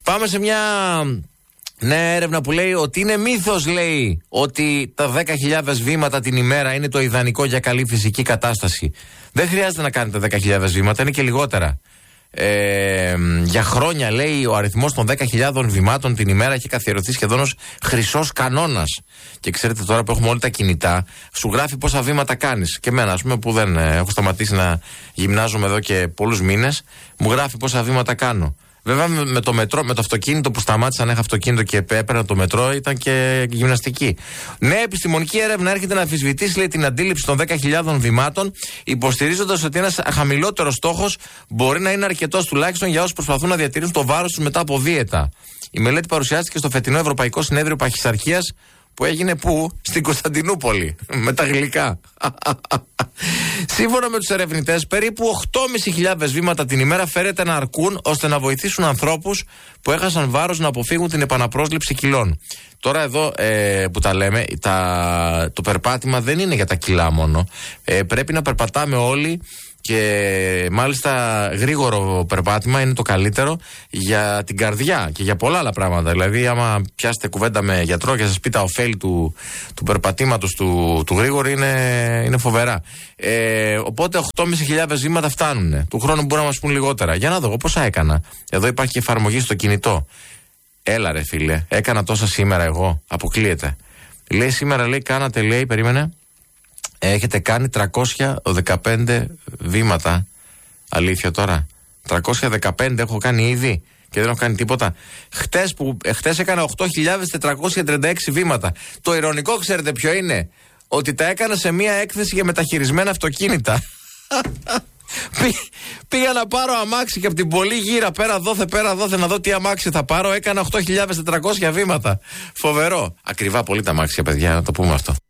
Πάμε σε μια νέα έρευνα που λέει ότι είναι μύθος, λέει, ότι τα 10.000 βήματα την ημέρα είναι το ιδανικό για καλή φυσική κατάσταση. Δεν χρειάζεται να κάνετε 10.000 βήματα, είναι και λιγότερα. Για χρόνια, λέει, ο αριθμός των 10.000 βημάτων την ημέρα έχει καθιερωθεί σχεδόν ως χρυσός κανόνας. Και ξέρετε, τώρα που έχουμε όλοι τα κινητά, σου γράφει πόσα βήματα κάνεις. Και εμένα, ας πούμε, που δεν έχω σταματήσει να γυμνάζομαι εδώ και πολλούς μήνες, μου γράφει πόσα βήματα κάνω. Βέβαια με το μετρό, με το αυτοκίνητο που σταμάτησα να έχω αυτοκίνητο και έπαιρνα το μετρό, ήταν και γυμναστική. Νέα επιστημονική έρευνα έρχεται να αμφισβητήσει, λέει, την αντίληψη των 10.000 βημάτων, υποστηρίζοντας ότι ένας χαμηλότερος στόχος μπορεί να είναι αρκετός τουλάχιστον για όσους προσπαθούν να διατηρήσουν το βάρος τους μετά από δίαιτα. Η μελέτη παρουσιάστηκε στο φετινό Ευρωπαϊκό Συνέδριο Παχυσαρχίας που έγινε πού? Στην Κωνσταντινούπολη. Με τα γλυκά. Σύμφωνα με τους ερευνητές, περίπου 8.500 βήματα την ημέρα φέρεται να αρκούν ώστε να βοηθήσουν ανθρώπους που έχασαν βάρος να αποφύγουν την επαναπρόσληψη κιλών. Τώρα εδώ που τα λέμε, το περπάτημα δεν είναι για τα κιλά μόνο. Πρέπει να περπατάμε όλοι. Και μάλιστα γρήγορο περπάτημα είναι το καλύτερο για την καρδιά και για πολλά άλλα πράγματα. Δηλαδή, άμα πιάσετε κουβέντα με γιατρό και σας πει τα ωφέλη του περπατήματος του γρήγορου, είναι φοβερά. Οπότε 8.500 βήματα φτάνουν. Του χρόνου μπορούν να μας πούν λιγότερα. Για να δω, πόσα έκανα. Εδώ υπάρχει και εφαρμογή στο κινητό. Έλα ρε φίλε, έκανα τόσα σήμερα εγώ. Αποκλείεται. Λέει σήμερα, λέει, κάνατε, λέει, περίμενε. Έχετε κάνει 315 βήματα. Αλήθεια τώρα? 315 έχω κάνει ήδη και δεν έχω κάνει τίποτα. Χτες έκανα 8.436 βήματα. Το ειρωνικό, ξέρετε ποιο είναι? Ότι τα έκανα σε μια έκθεση για μεταχειρισμένα αυτοκίνητα. Πήγα να πάρω αμάξι και από την πολύ γύρα πέρα δόθε να δω τι αμάξι θα πάρω. Έκανα 8.400 βήματα. Φοβερό. Ακριβά πολύ τα αμάξια, παιδιά, να το πούμε αυτό.